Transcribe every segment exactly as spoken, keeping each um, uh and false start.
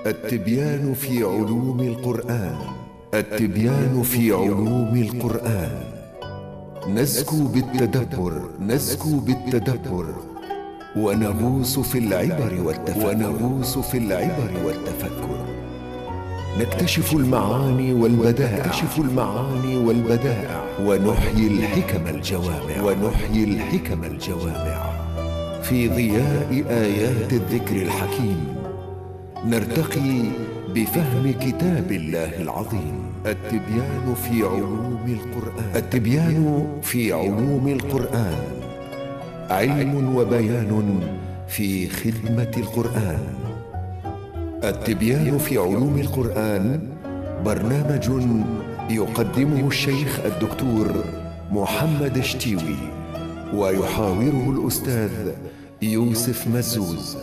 التبيان في علوم القرآن. التبيان في علوم القرآن. نزكو بالتدبر نزكو بالتدبر ونغوص في العبر والتفكر ونغوص في العبر والتفكر نكتشف المعاني والبدائع نكتشف المعاني والبدائع ونحيي الحكم الجوامع ونحيي الحكم الجوامع في ضياء آيات الذكر الحكيم نرتقي بفهم كتاب الله العظيم. التبيان في علوم القرآن. التبيان في علوم القرآن علم وبيان في خدمة القرآن. التبيان في علوم القرآن برنامج يقدمه الشيخ الدكتور محمد شتيوي ويحاوره الأستاذ يوسف مزوز.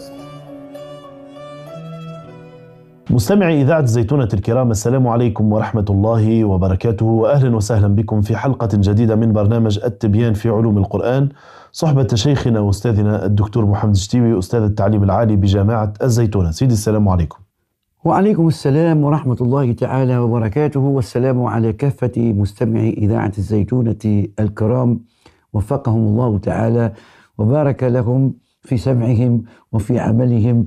مستمعي إذاعة الزيتونة الكرام، السلام عليكم ورحمة الله وبركاته، وأهلا وسهلا بكم في حلقة جديدة من برنامج التبيان في علوم القرآن، صحبة شيخنا وأستاذنا الدكتور محمد شتيوي أستاذ التعليم العالي بجامعة الزيتونة. سيدي السلام عليكم. وعليكم السلام ورحمة الله تعالى وبركاته، والسلام على كافة مستمعي إذاعة الزيتونة الكرام، وفقهم الله تعالى وبارك لهم في سمعهم وفي عملهم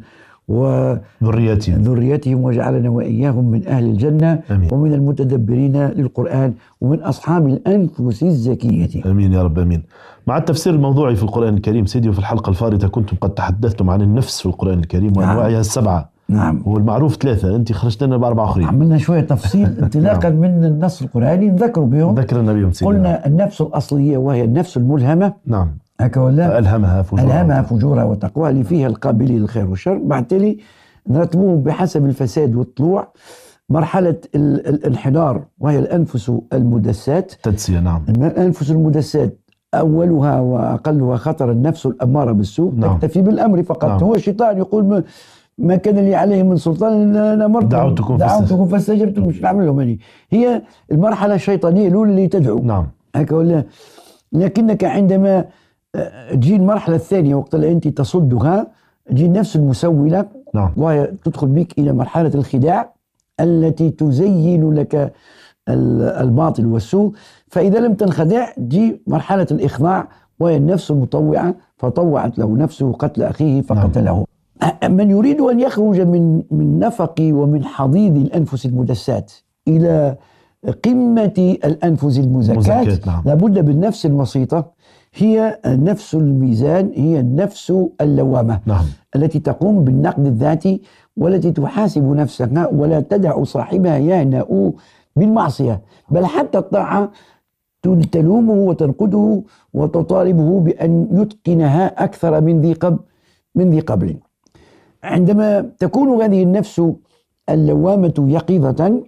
وذريتهم ذريتهم وجعلنا وإياهم من أهل الجنة. أمين. ومن المتدبرين للقرآن ومن أصحاب الأنفس الزكية. أمين يا رب أمين. مع التفسير الموضوعي في القرآن الكريم سيدي، وفي الحلقة الفارطة كنتم قد تحدثتم عن النفس في القرآن الكريم وأنواعها السبعة. نعم. والمعروف ثلاثة، أنت خرجت لنا بأربعة آخرين. عملنا شوية تفصيل انطلاقا نعم. من النص القرآني نذكر بهم. ذكرنا بهم سيدي. قلنا نعم. النفس الأصلية وهي النفس الملهمة. نعم. هكا ولا؟ ألهمها فجورها ألهمها فجورها وتقوى، اللي فيها القابلين للخير والشر. بعد تالي نرتبوهم بحسب الفساد والطلوع. مرحلة الانحدار وهي الأنفس المدسات. تدسية. نعم. الأنفس المدسات أولها وأقلها خطر النفس الأمارة بالسوء. نعم. تكتفي بالأمر فقط. نعم. هو الشيطان يقول ما, ما كان لي عليه من سلطان أنا مرت دعوتكم, دعوتكم فاستجبتم، مش نعمل لهم هني. هي المرحلة الشيطانية الأولى اللي تدعو. نعم. هكا ولا؟ لكنك عندما تجي المرحلة الثانية وقت اللي أنت تصدها تجي النفس المسولة. نعم. وهي تدخل بك إلى مرحلة الخداع التي تزين لك الباطل والسوء. فإذا لم تنخدع تجي مرحلة الإخضاع وهي النفس المطوعة، فطوعت له نفسه قتل أخيه فقتله. نعم. من يريد أن يخرج من من نفق ومن حضيض الأنفس المدسات إلى قمة الأنفس المزكاة نعم. لابد بالنفس الوسيطة، هي نفس الميزان، هي النفس اللوامة. نعم. التي تقوم بالنقد الذاتي والتي تحاسب نفسها ولا تدع صاحبها يهنأ بالمعصية، بل حتى الطاعة تلومه وتنقده وتطالبه بأن يتقنها أكثر من ذي قبل من ذي قبل. عندما تكون هذه النفس اللوامة يقظة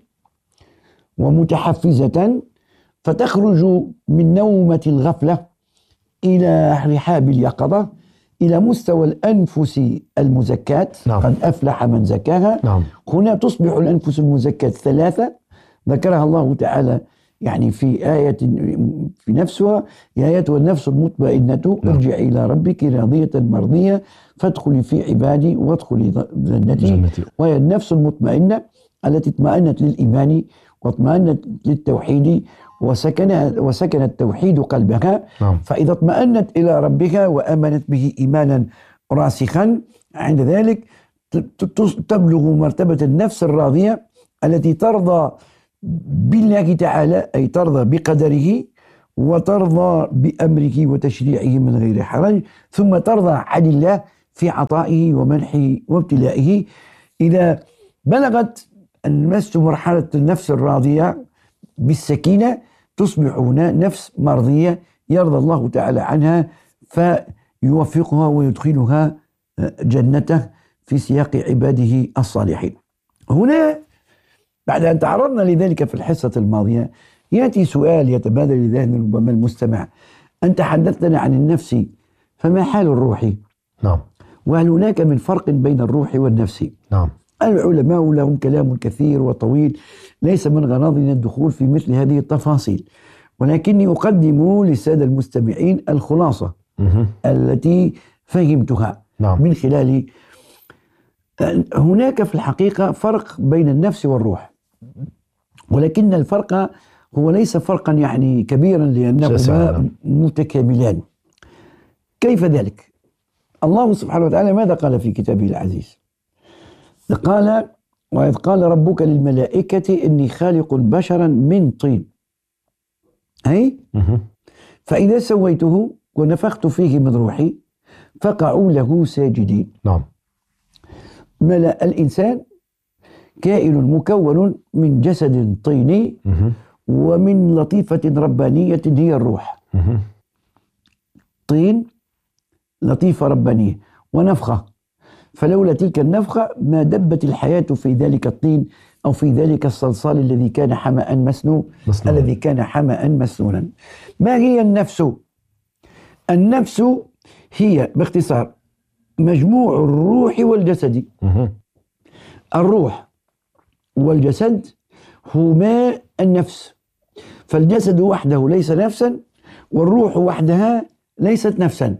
ومتحفزة فتخرج من نومة الغفلة إلى رحاب اليقظة، إلى مستوى الأنفس المزكاة. نعم. قد أفلح من زكاها. نعم. هنا تصبح الأنفس المزكاة ثلاثة ذكرها الله تعالى يعني في آية في نفسها: يا أيتها النفس المطمئنة ارجعي إلى ربك راضية مرضية فادخلي في عبادي وادخلي جنتي. وهي النفس المطمئنة التي اطمأنت للإيمان واطمأنت للتوحيد وسكن وسكن التوحيد قلبها. نعم. فإذا اطمأنت إلى ربها وآمنت به إيمانا راسخا، عند ذلك تبلغ مرتبة النفس الراضية التي ترضى بالله تعالى، أي ترضى بقدره وترضى بأمره وتشريعه من غير حرج، ثم ترضى عن الله في عطائه ومنحه وابتلائه. إذا بلغت النفس مرحلة النفس الراضية بالسكينة تصبح هنا نفس مرضية يرضى الله تعالى عنها فيوفقها ويدخلها جنته في سياق عباده الصالحين. هنا بعد أن تعرضنا لذلك في الحصة الماضية يأتي سؤال يتبادل لذهن ربما المستمع: أنت حدثتنا عن النفس، فما حال الروح؟ نعم. وهل هناك من فرق بين الروح والنفس؟ نعم. العلماء لهم كلام كثير وطويل، ليس من غرضنا الدخول في مثل هذه التفاصيل، ولكني أقدم للسادة المستمعين الخلاصة مه. التي فهمتها. نعم. من خلال هناك في الحقيقة فرق بين النفس والروح، ولكن الفرق هو ليس فرقا يعني كبيرا لأنهما متكاملان. كيف ذلك؟ الله سبحانه وتعالى ماذا قال في كتابه العزيز؟ قال: وإذ قال ربك للملائكة إني خالق بشرا من طين، أي فإذا سويته ونفخت فيه من روحي فقعوا له ساجدين. نعم. ملأ الإنسان كائن مكون من جسد طيني ومن لطيفة ربانية هي الروح. طين، لطيفة ربانية، ونفخة، فلولا تلك النفخة ما دبت الحياة في ذلك الطين أو في ذلك الصلصال الذي كان حمأ مسنون الذي كان حمأ مسنونا. ما هي النفس؟ النفس هي باختصار مجموع الروح والجسد. الروح والجسد هما النفس، فالجسد وحده ليس نفسا، والروح وحدها ليست نفسا،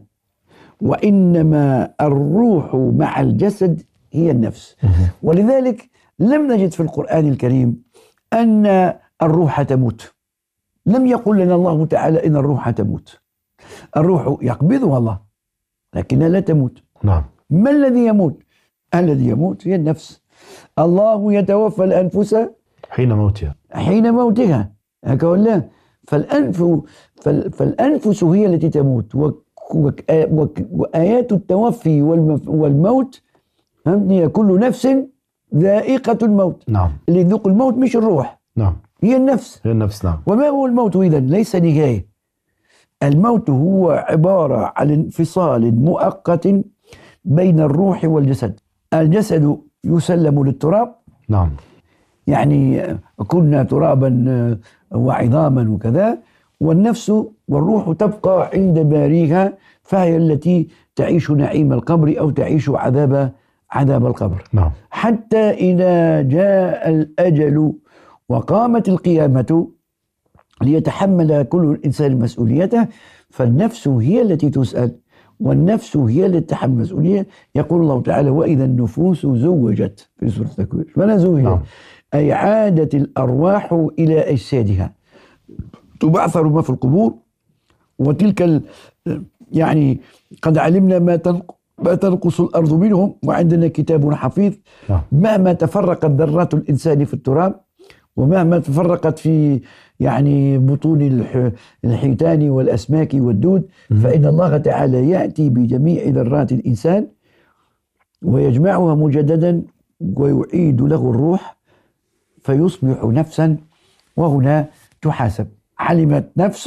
وإنما الروح مع الجسد هي النفس. ولذلك لم نجد في القرآن الكريم أن الروح تموت. لم يقل لنا الله تعالى إن الروح تموت. الروح يقبضها الله لكنها لا تموت. نعم. ما الذي يموت؟ الذي يموت هي النفس. الله يتوفى الأنفس حين موتها حين موتها هكذا ولا؟ فالأنف فالأنفس هي التي تموت، وآيات التوفي والموت هي كل نفس ذائقة الموت. نعم. اللي يذوق الموت مش الروح. نعم. هي النفس. هي النفس. نعم. وما هو الموت إذن؟ ليس نهاية. الموت هو عبارة عن انفصال مؤقت بين الروح والجسد. الجسد يسلم للتراب. نعم. يعني كنا ترابا وعظاما وكذا، والنفس والروح تبقى عند باريها، فهي التي تعيش نعيم القبر أو تعيش عذاب عذاب القبر. نعم. حتى إذا جاء الأجل وقامت القيامة ليتحمل كل إنسان مسؤوليته، فالنفس هي التي تسأل، والنفس هي التي تتحمل مسؤولية. يقول الله تعالى: وإذا النفوس زوجت في سورة التكوير. فلا زوجت. نعم. أي عادت الأرواح إلى أجسادها، تبعثر ما في القبور. وتلك ال يعني قد علمنا ما ما تنقص الأرض منهم وعندنا كتاب حفيظ. نعم. مهما تفرقت ذرات الإنسان في التراب، ومهما تفرقت في يعني بطون الحيتان والأسماك والدود، فإن الله تعالى يأتي بجميع ذرات الإنسان ويجمعها مجددا ويعيد له الروح فيصبح نفسا، وهنا تحاسب. علمت نفس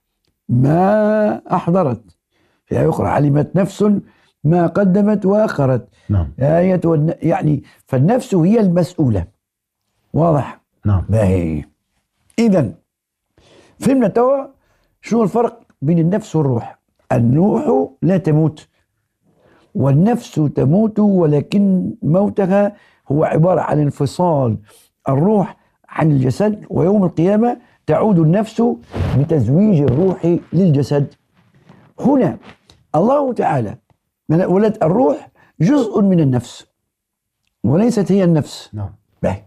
ما أحضرت، في آية أخرى علمت نفس ما قدمت وأخرت. نعم. آية يعني فالنفس هي المسؤولة. واضح؟ نعم. باهي. إذن فهمنا توا شو الفرق بين النفس والروح. الروح لا تموت، والنفس تموت، ولكن موتها هو عبارة عن انفصال الروح عن الجسد، ويوم القيامة تعود النفس بتزويج الروح للجسد. هنا الله تعالى ولد الروح جزء من النفس وليست هي النفس. نعم. باهي.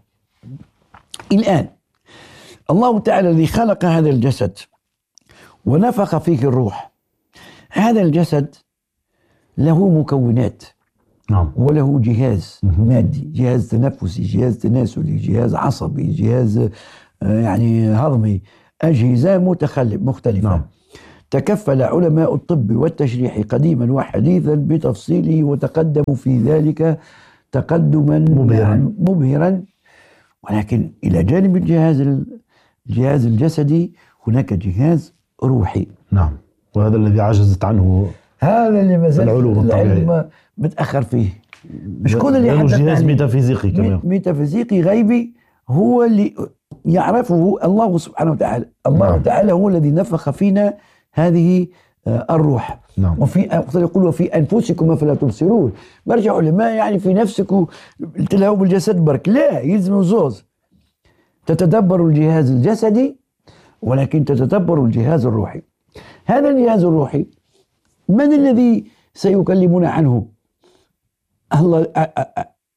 الآن الله تعالى الذي خلق هذا الجسد ونفخ فيه الروح، هذا الجسد له مكونات. نعم. وله جهاز مادي، جهاز تنفسي، جهاز تناسلي، جهاز عصبي، جهاز يعني هضمي، أجهزة مختلفة. نعم. تكفل علماء الطب والتشريح قديما وحديثا بتفصيله، وتقدموا في ذلك تقدما مبهرا, مبهرا. ولكن إلى جانب الجهاز الجهاز الجسدي هناك جهاز روحي. نعم. وهذا الذي عجزت عنه هذا اللي ما زال العلم متأخر فيه. شكون اللي حدث جهاز ميتافيزيقي كمان، ميتافيزيقي غيبي، هو اللي يعرفه الله سبحانه وتعالى. الله نعم. تعالى هو الذي نفخ فينا هذه الروح. نعم. وفي يقول وفي أنفسكم فلا تبصرون. برجع علماء يعني في نفسك تلهوا بالجسد برك، لا، يلزم زوز. تتدبر الجهاز الجسدي ولكن تتدبر الجهاز الروحي. هذا الجهاز الروحي من الذي سيكلمنا عنه؟ الله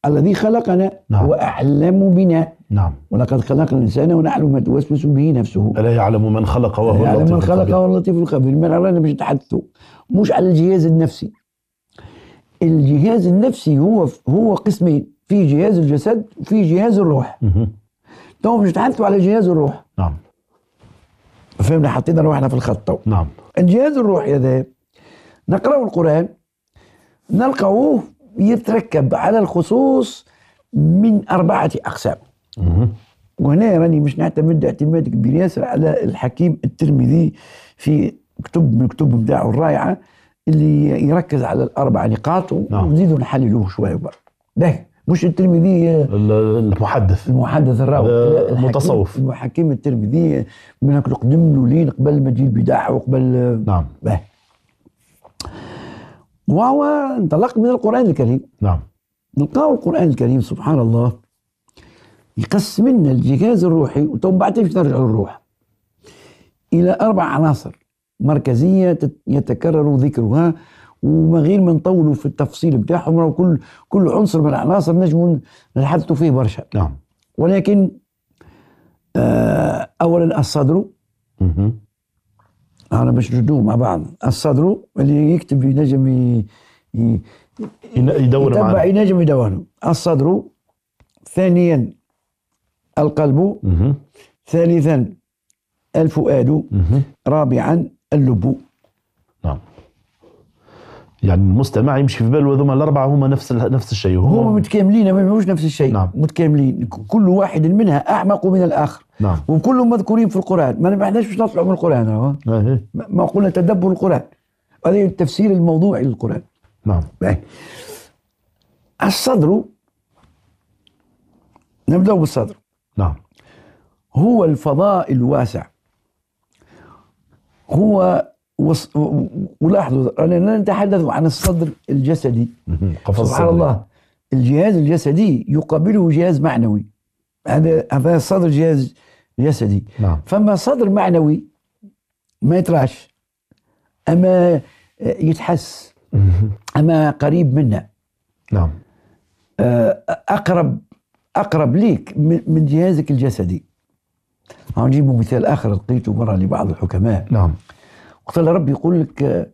الذي خلقنا نعم. هو أعلم بنا. نعم. ولقد خلقنا الإنسان ونعلم ما توسوس به نفسه. ألا يعلم من خلق وهو اللطيف يعلم من خلق الخبير. وهو اللطيف الخبير. من أرانا باش نتحدثوا مش على الجهاز النفسي. الجهاز النفسي هو هو قسمين، في جهاز الجسد وفي جهاز الروح. تو باش نتحدثوا على جهاز الروح. نعم. فهمنا، حطينا روحنا في الخط. نعم. الجهاز الروحي هذا نقرأ القرآن نلقاوه يتركب على الخصوص من أربعة أقسام. وهنا راني مش نعتمد اعتماد كبير ياسر على الحكيم الترمذي في كتب من كتب بتاعه الرائعة اللي يركز على الأربع نقاط. نعم. ونزيدوا نحللوه شوية بقى. ده مش الترمذي المحدث المحدث الراوي، المتصوف، الحكيم الترمذي من قدم له لين قبل ما تجي البدع وقبل. نعم. به. وهو انطلق من القرآن الكريم. نعم. نلقاو القرآن الكريم سبحان الله يقسم لنا الجهاز الروحي، وتو بعدين باش نرجع للروح، إلى أربع عناصر مركزية يتكرر ذكرها، وما غير ما نطولوا في التفصيل بتاعهم، وكل كل عنصر من العناصر نجم نحدثوا فيه برشا. نعم. ولكن آه أولا الصدر. أنا باش نجدوه مع بعض. الصدر اللي يكتب ينجم يدور معنا، ينجم يدونه. الصدر. ثانيا القلب. مه. ثالثا الفؤاد. مه. رابعا اللب. نعم. يعني المستمع يمشي في باله هذوما الأربعة هما نفس نفس الشيء، هم متكاملين، ما مش نفس الشيء. نعم. متكاملين، كل واحد منها أعمق من الآخر. نعم. وكلهم مذكورين في القرآن. ما نحناش باش نطلعوا من القرآن. اه. ما قلنا تدبر القرآن، هذا التفسير الموضوعي للقرآن. نعم. باي. الصدر، نبدأ بالصدر. نعم. هو الفضاء الواسع. هو وص... ولاحظوا أننا نتحدث عن الصدر الجسدي. سبحان الله، الجهاز الجسدي يقابله جهاز معنوي. هذا هذا الصدر جهاز جسدي. نعم. فما صدر معنوي ما يتراش، أما يتحس، أما قريب منا. نعم. أقرب أقرب ليك من جهازك الجسدي. هنجيب مثال آخر لقيته مرة لبعض الحكماء. نعم. وقت ربي يقول لك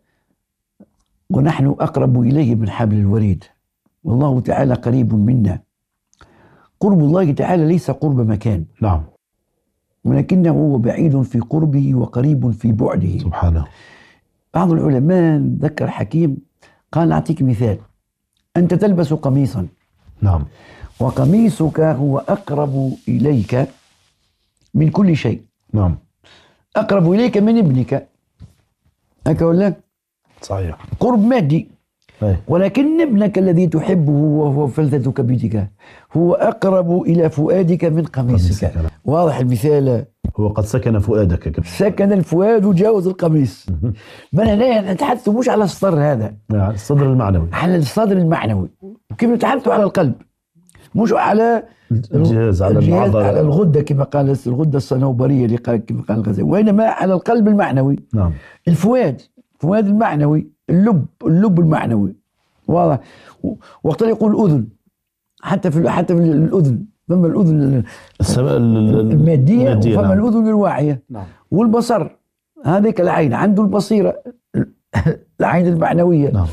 ونحن أقرب إليه من حبل الوريد والله تعالى قريب منا. قرب الله تعالى ليس قرب مكان. نعم. ولكنه هو بعيد في قربه وقريب في بعده سبحانه. بعض العلماء ذكر حكيم قال أعطيك مثال. أنت تلبس قميصا. نعم. وقميصك هو أقرب إليك من كل شيء. نعم. أقرب إليك من ابنك. هكا ولا؟ صحيح. قرب مادي. أي. ولكن ابنك الذي تحبه وهو فلذة كبدك هو أقرب إلى فؤادك من قميصك. قميصك. واضح المثال. هو قد سكن فؤادك كبير. سكن الفؤاد وجاوز القميص. من هنا نتحدث مش على الصدر هذا، الصدر المعنوي، على الصدر المعنوي. كيف نتحدث على القلب، مش على الجهاز، على الجهاز، على الغدة كما قال الغدة الصنوبرية اللي قال كما قال الغزالي، وإنما على القلب المعنوي. نعم. الفؤاد، الفؤاد المعنوي، اللب، اللب المعنوي. واضح. وقت يقول الأذن، حتى في حتى في الأذن، ثم الأذن المادية وثم نعم. الأذن الواعية. نعم. والبصر، هذيك العين عنده البصيرة، العين المعنوية. نعم.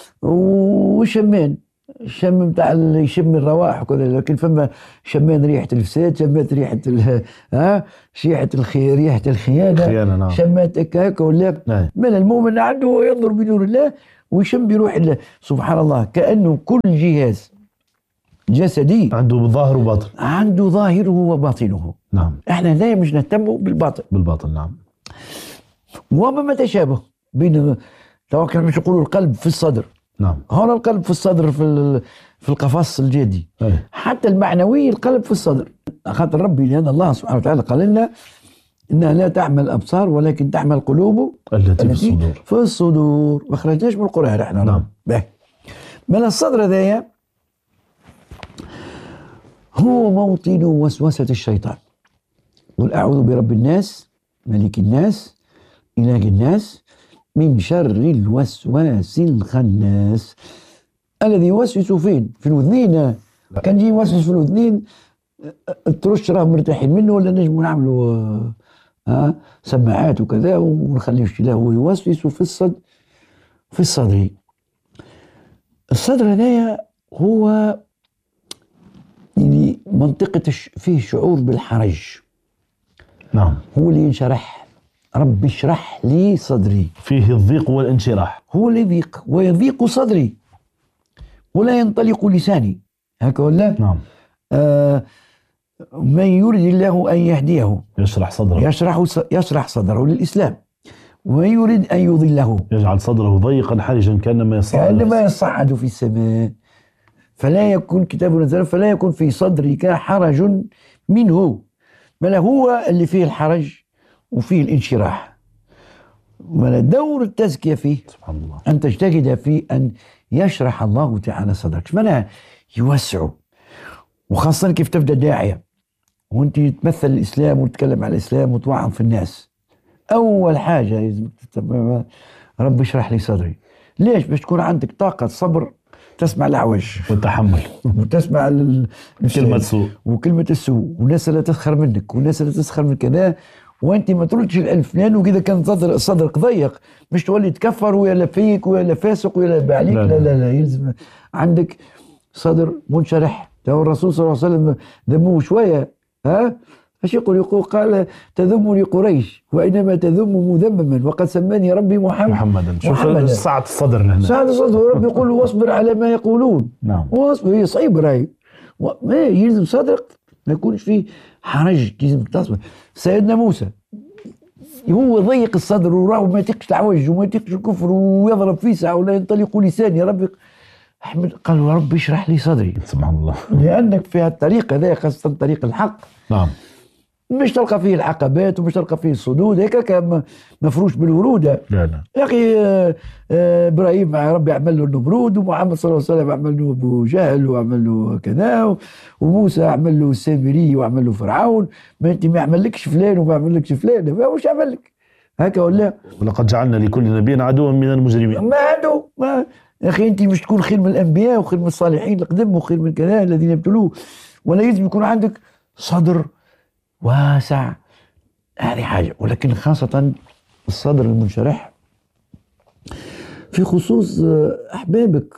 وشمان، الشم بتاع يشم الروائح وكذا، لكن فما شمان ريحة الفساد، شمات ريحة ها ريحة الخي ريحة الخيانة. خيانة. نعم. شمات هكا ولا. نعم. من المؤمن عنده ينظر بنور الله ويشم بروح الله. سبحان الله، كأنه كل جهاز جسدي عنده ظاهر وباطن، عنده ظاهره وباطنه. نعم. احنا هنا مش نهتم بالباطن. بالباطن. نعم. وما ما تشابه بين توكل مش يقولوا القلب في الصدر. نعم. هنا القلب في الصدر، في في القفص الجدي. أي. حتى المعنوي القلب في الصدر. خاطر ربي لأن الله سبحانه وتعالى قال لنا إنها لا تعمل الأبصار ولكن تعمل القلوب التي في الصدور. في الصدور. ما خرجناش من القرآن احنا. نعم. به. من الصدر هذايا هو موطن وسوسة الشيطان. قل أعوذ برب الناس ملك الناس إله الناس من شر الوسواس الخناس الذي يوسوس فين؟ في الأذنين كان يجي يوسوس في الاذنين الترش راه مرتاحين منه، ولا نجموا نعملوا آه آه سماعات وكذا ونخليه له هو يوسوس في الصدر في الصدر. الصدر هذايا هو يعني منطقة فيه شعور بالحرج. نعم. هو اللي ينشرح، رب اشرح لي صدري، فيه الضيق والانشراح. هو اللي يضيق ويضيق صدري ولا ينطلق لساني، هكا ولا؟ نعم. آه من يريد الله أن يهديه يشرح صدره يشرح يشرح صدره للإسلام، ومن يريد أن يضله يجعل صدره ضيقا حرجا كأنما يصعد كأنما يصعد في السماء. فلا يكون كتاب نزل فلا يكون في صدرك حرج منه، بل هو اللي فيه الحرج وفيه الانشراح. دور التزكية فيه سبحان الله أن تجتهد في أن يشرح الله تعالى صدرك، معناها يوسعه. وخاصة كيف تبدأ داعية وانت تمثل الإسلام وتتكلم عن الإسلام وتوعظ في الناس، أول حاجة لازم رب اشرح لي صدري. ليش؟ باش تكون عندك طاقة صبر تسمع العوج والتحمل وتسمع كلمة السوء وكلمة السوء والناس اللي تسخر منك والناس اللي تسخر من كذا، وانت ما تردش الالف. لانه كذا كان صدر صدرك ضيق مش تولي تكفر ويلا فيك ويلا فاسق ويلا بعليك. لا لا, لا, لا يلزم عندك صدر منشرح. تو الرسول صلى الله عليه وسلم ذموه شويه، ها ايش يقول؟ يقول قال تذمني قريش وانما تذم مذمما وقد سماني ربي محمد محمدا. شوف سعة الصدر هنا، سعة الصدر. ربي يقول واصبر على ما يقولون. نعم. واصبر، هي صعيبه راهي، ما يلزم صدرك ما يكونش فيه حرج، لازم تصبر. سيدنا موسى هو ضيق الصدر وراه ما يطيقش العوج وما يطيقش الكفر ويضرب في ساعه ولا ينطلق لساني. ربي احمد قال يا رب اشرح لي صدري. سبحان الله. لانك في الطريق هذا خاصه طريق الحق، نعم، مش تلقى فيه العقبات ومش تلقى فيه الصدود هيك مفروش بالوروده. لا لا يا اخي آه آه ابراهيم مع ربي عمل له النمرود، ومحمد صلى الله عليه وسلم عمل له ابو جهل وعمل له كذا، وموسى عمل له السامري وعمل له فرعون. ما انت ما عملكش فلان وما عملكش فلان، ما وش عمل لك هكا ولا؟ ولقد جعلنا لكل نبي عدوا من المجرمين. ما عدو ما يا اخي انت مش تكون خير من الانبياء وخير من الصالحين القدم وخير من كذا الذين يبتلوه، ولا يجب يكون عندك صدر واسع. هذه حاجة. ولكن خاصة الصدر المنشرح في خصوص أحبابك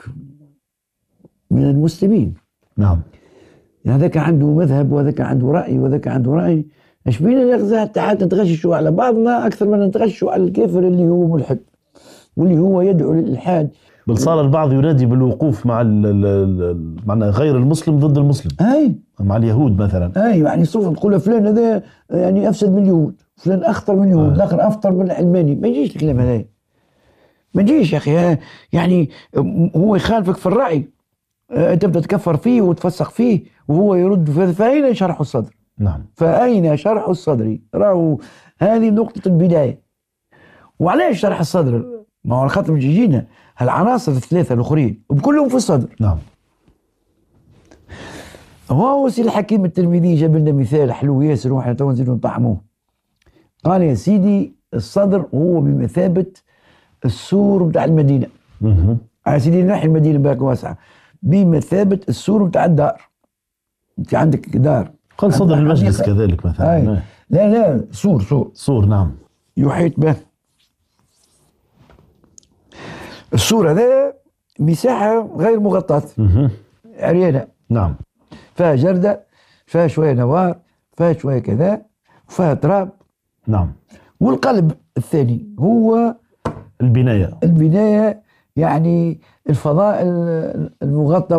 من المسلمين. نعم. هذاك عنده مذهب وهذاك عنده رأي وهذاك عنده رأي، ايش بينا نغزى حتى نتغششوا على بعضنا أكثر من نتغششوا على الكافر اللي هو ملحد واللي هو يدعو للإلحاد. بل صار البعض ينادي بالوقوف مع مع غير المسلم ضد المسلم. أي مع اليهود مثلا. أي يعني صوف تقول فلان هذا يعني أفسد من اليهود، فلان أخطر من اليهود، الآخر أفطر من العلماني. ما يجيش الكلام هذا، ما يجيش يا أخي. يعني هو يخالفك في الرأي، تبدأ تكفر فيه وتفسق فيه وهو يرد. فأين شرح الصدر؟ نعم. فأين شرح الصدر؟ راهو هذه نقطة البداية. وعليش شرح الصدر؟ ما هو الخطر مش يجينا العناصر الثلاثة الأخرين وبكلهم في الصدر. نعم. هو سي الحكيم الترمذي جاب لنا مثال حلو ياسر واحنا تو نزيدو نطعموه. قال يا سيدي الصدر هو بمثابة السور بتاع المدينة. اها. يا سيدي نحي المدينة باك واسعة، بمثابة السور بتاع الدار. انت عندك دار. قال صدر المجلس كذلك مثلا. هاي. لا لا سور سور سور. نعم. يحيط به. السور هذا مساحة غير مغطاة. اها. عريانة. نعم. فيها جردة، فيها شوية نوار، فيها شوية كذا، وفيها تراب. نعم. والقلب الثاني هو البناية. البناية، يعني الفضاء المغطى